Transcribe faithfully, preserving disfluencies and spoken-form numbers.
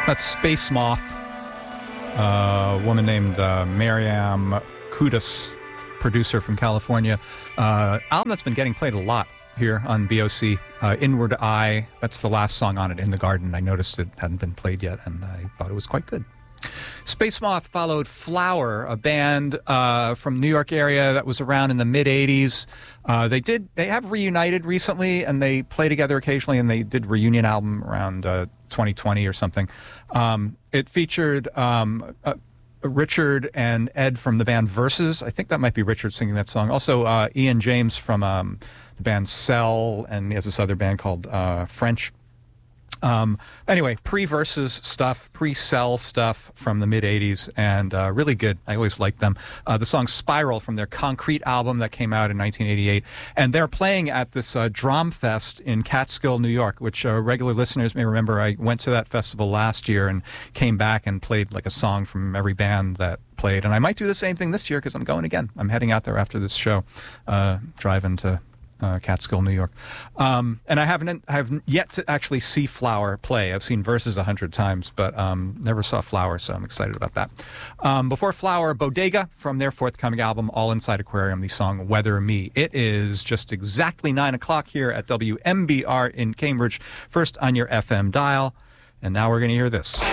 That's Space Moth, a woman named uh, Mariam Kudus, producer from California. Uh, album that's been getting played a lot here on B O C. Uh, Inward Eye, that's the last song on it, In the Garden. I noticed it hadn't been played yet, and I thought it was quite good. Space Moth followed Flower, a band uh, from New York area that was around in the mid eighties. Uh, they did they have reunited recently, and they play together occasionally, and they did a reunion album around uh, twenty twenty or something. Um, it featured um, uh, Richard and Ed from the band Versus. I think that might be Richard singing that song. Also, uh, Ian James from um, the band Cell, and he has this other band called uh, French. Um, anyway, pre-Versus stuff, pre-Cell stuff from the mid-eighties, and uh, really good. I always liked them. Uh, the song Spiral from their Concrete album that came out in nineteen eighty-eight. And they're playing at this uh, Dromfest in Catskill, New York, which uh, regular listeners may remember. I went to that festival last year and came back and played like a song from every band that played. And I might do the same thing this year because I'm going again. I'm heading out there after this show, uh, driving to Uh, Catskill, New York. Um, and I haven't I have yet to actually see Flower play. I've seen Versus a hundred times, but um, never saw Flower, so I'm excited about that. Um, before Flower, Bodega from their forthcoming album, All Inside Aquarium, the song Weather Me. It is just exactly nine o'clock here at W M B R in Cambridge, first on your F M dial. And now we're going to hear this.